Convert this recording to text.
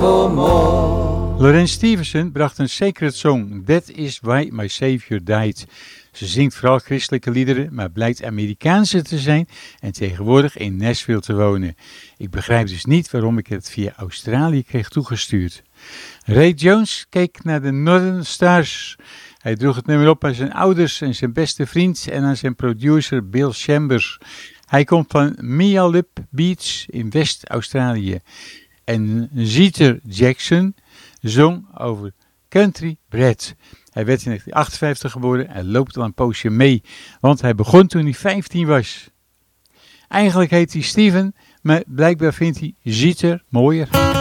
Laurence Stevenson bracht een sacred song, That is Why My Savior Died. Ze zingt vooral christelijke liederen, maar blijkt Amerikaanse te zijn en tegenwoordig in Nashville te wonen. Ik begrijp dus niet waarom ik het via Australië kreeg toegestuurd. Ray Jones keek naar de Northern Stars. Hij droeg het nummer op aan zijn ouders en zijn beste vriend en aan zijn producer Bill Chambers. Hij komt van Mealup Beach in West-Australië. En Jeter Jackson zong over Country Bred. Hij werd in 1958 geboren en loopt al een poosje mee, want hij begon toen hij 15 was. Eigenlijk heet hij Steven, maar blijkbaar vindt hij Jeter mooier.